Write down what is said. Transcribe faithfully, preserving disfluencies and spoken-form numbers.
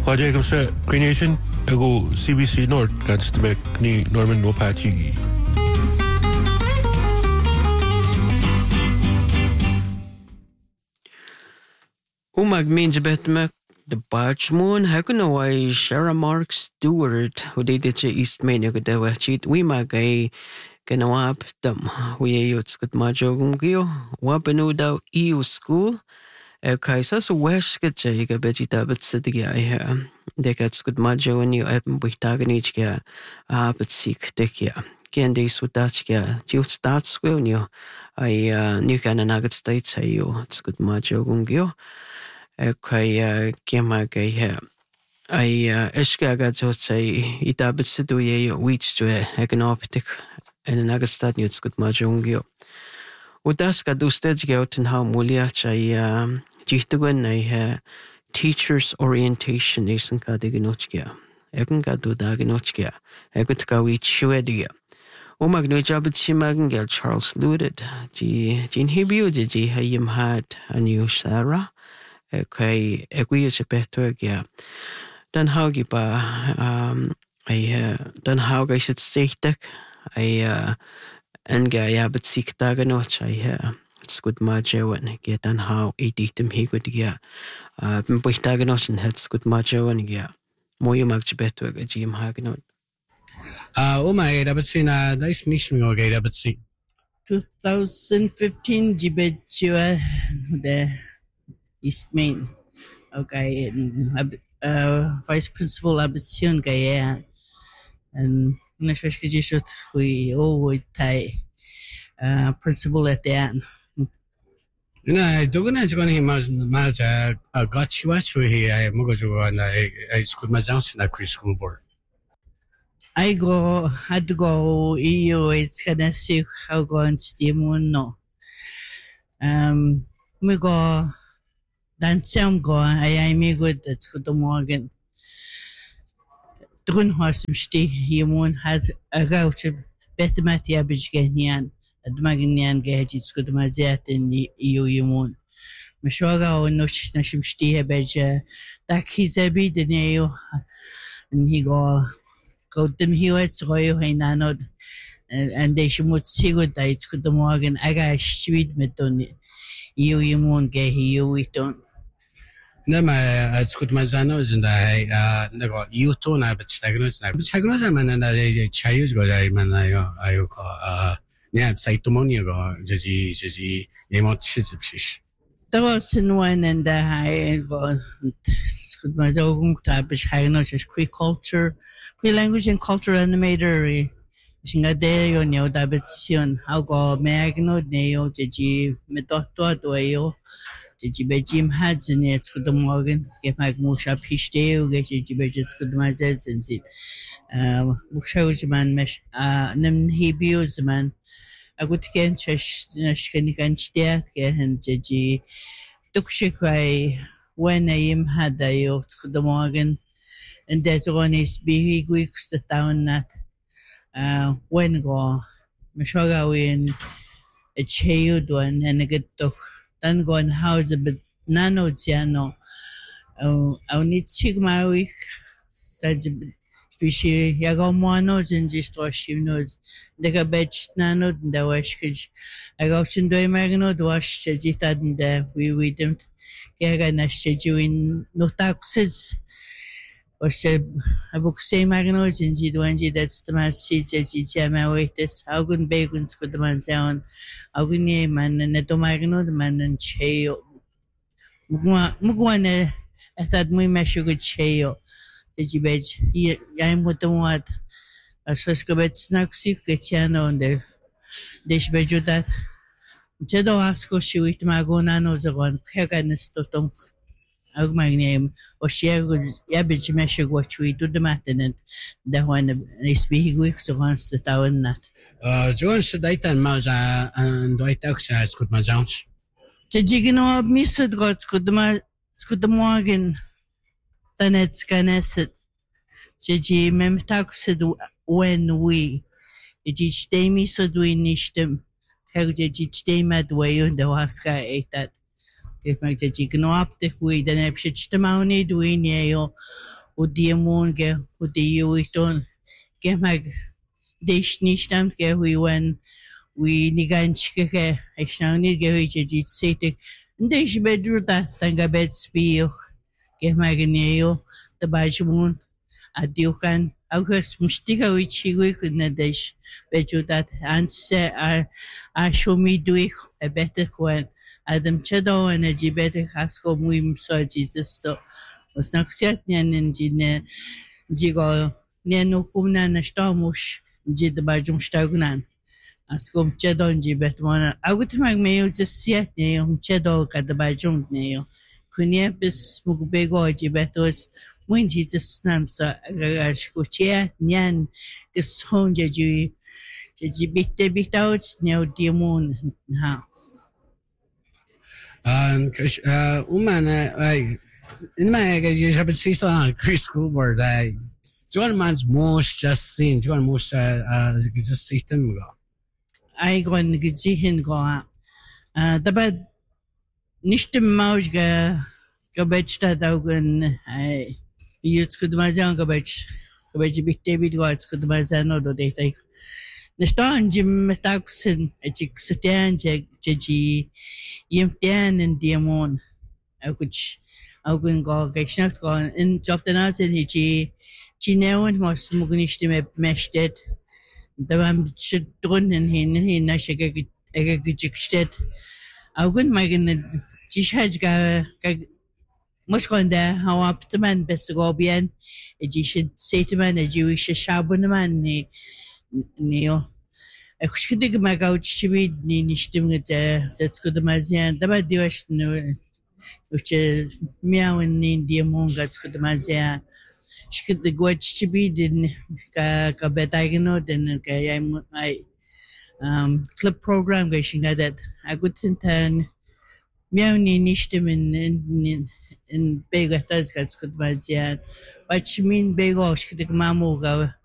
Wajay sa Green Nation, ego C B C North, kanst mek ni Norman Wapachigi. Umag means bet mek the Barchmoon, hakunaway Shara Mark Stewart, who did it East Main, you could cheat. We magay kanawap them. We yots got majogungio, wapenuda E U school. Kaisas West get Jaga Vegeta, City I hear. They got good majo and you happen with Taganichia, ah, but seek Dekia. Candies with Dachia, Jute starts will you. I uh, New Cananagat States, I you, it's good majo gungio. Okay, Kimaga here. I Eshkaga Jose, Itabit Siduye, which to a economic and an Agastat Nuts good majungio. Udaska do stage out and how Muliach I Jitugan I teachers orientation is in Kadiginochia. Egan do Daginochia. Egutka which Shuedia. O Magnujabit Shimagangel Charles Luded. G. Jean Hibu, G. Hayim had a new Sarah. Okay, eguia se betuagia. Dan haugi ba um I dan hauga sit seitek I uh enga ja bet siktaga noch I it's good majo and get dan how editum he good ja. Uh bin buchtaga noch and it's good majo and ja. Moyo mag betuaga Jim Hagenot. Uh oh my da bet sina nice mission go ga bet see. twenty fifteen jibetua the East Main. Okay, and uh, Vice Principal Abitsion Gaya and Nashashkajishut, we always tie uh, principal at the end. You know, I don't know when he was a got you actually here. I Mogojo and I school my Johnson at Chris School Board. I go, had to go, E U is gonna see how go and steam no. Um, we go. Dan Sam go, I am a good at Scott Morgan. Drunhorst Sti, Yamun had a gouch of better Mattia Bichganian at Magnian Gadgets good Mazet in the E U Yamun. Meshoga or no Nashim Sti a beja, that he's a bit in a and he go go them Hewets Royal Hainanod and they should move see good that Scott Morgan. I got sweet metoni. E U Yamun gay he you it don't. No, my school my zanos and I uh never you too na but stagnos na but stagnos man and I chayus go I man I I uh yeah saitomoni go jeji jeji emot shizipshish. There was one and I go school my zogung type is hanging just quick culture, quick language and culture animator. Singa de yo neo dabetion how go magno neo jeji metoto doyo. Did be Jim Hudson yet to the Morgan, get my musha pish tail, get you budget to my zeds and it. Um, Mushaw's man mesh, uh, nem he builds man. I would get Shashkanik and Stia, get him Jeji. Dukshikai when I am had the yo to the Morgan, and that's one is be weeks the town that uh, when go Meshoga win a child one and a get dog. Dan gone house a bit nano tiano. I need chick my week. That's species Yago monos in this store she knows. They got batch nano in the wash. I got in the magno wash Sajita in there. We with them. Gaga Nashu in no taxes. Or said a book say magnos in G twenty that's the mass sheets as each my waiters. How good bacons could the man sound? How good name man and neto magno the man and chayo. Mugwane at that we measure good chayo. Did you bet? I'm with the what? A suskabet snack sick channel on the dish beju that. Jedo asko she with magonano the one kaganis totum. Of my name, or share good average measure what we do the matin, the one is being weeks of once the town nut. Uh, Joan should I tell Maja and I tax as good my Jones? The Jigino of Mister Gods could the could the Morgan, then it's Ganesset. Jiji mem taxed when we each day me so do we nish them. How did each day mad way on the Waska ate that? If my jigno up the way, then I should stamoni doing yeo وديمون ge وديويتون ge mag desh nishtam ge we when we niganchke ge eshnani ge we jit sete desh bedruta tanga bed spiel ge mag neo the bajmun adiukan August mustika we chigui kunna desh bedruta anse a a show me do a better when Adam Chado and a Gibete Hasko Muim so Jesus so was not set Nian and Gine Gigo Nenu Kumna and Stomush Gid the Bajum Stagnan. Ascom Chado and Gibet one. I would make me just set Neum Chado at the Bajum Neo. Kuniepis Mugubego Gibetos when Jesus Snamsa Ashkuchia Nian this home Jeju Jibite bit out Neo Diamond now. Um, uh, umana, I, in my, you have seen on Chris School board, I, John Man's most just seen, John most, uh, uh, just see them go. I go and get him go out. Uh, the bad, nicht im Maus ge, gebetscht augen, I, jetzt could my young gebetch, gebetch bit David gods could my son or the day. Nestan Jim Taxon, a chick satan, Jaggy, Yimtan and Diamond. I could I couldn't go get snapped on in Chopton out and he Chineon was smoking meshed it. The one should run and he he nash a gigsted. I wouldn't make in Jishaj much on there how up the man best go bien. You should say to man a Jewish shabun man. Neo. I could dig my couch to be nistim at that's good Mazian. The bad duation, which is meow and India moon got good Mazia. She could the watch to be in Cabetagano, then I um club program gashing at that. I couldn't turn meow nistim in in big at that's good Mazia. But she mean big or she could mamu go.